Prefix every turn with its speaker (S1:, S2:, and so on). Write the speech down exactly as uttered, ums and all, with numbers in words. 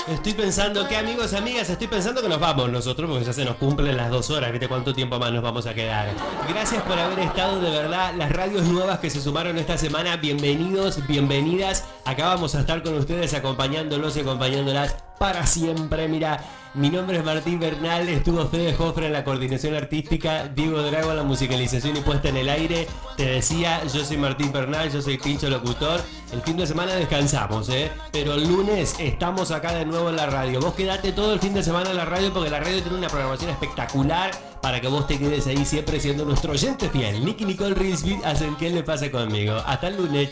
S1: Estoy pensando que, amigos, amigas, estoy pensando que nos vamos nosotros porque ya se nos cumplen las dos horas. ¿Viste cuánto tiempo más nos vamos a quedar? Gracias por haber estado, de verdad. Las radios nuevas que se sumaron esta semana, bienvenidos, bienvenidas. Acá vamos a estar con ustedes acompañándolos y acompañándolas para siempre. Mira, mi nombre es Martín Bernal, estuvo Fede Jofre en la coordinación artística, Diego Drago en la musicalización y puesta en el aire. Te decía, yo soy Martín Bernal, yo soy Pincho Locutor. El fin de semana descansamos, ¿eh? Pero el lunes estamos acá de nuevo en la radio. Vos quedate todo el fin de semana en la radio porque la radio tiene una programación espectacular para que vos te quedes ahí siempre siendo nuestro oyente fiel. Nicky Nicole Rilsby hacen que le pase conmigo. Hasta el lunes.